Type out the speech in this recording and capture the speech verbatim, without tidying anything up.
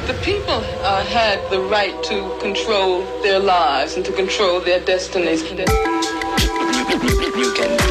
The people uh, had the right to control their lives and to control their destinies. You can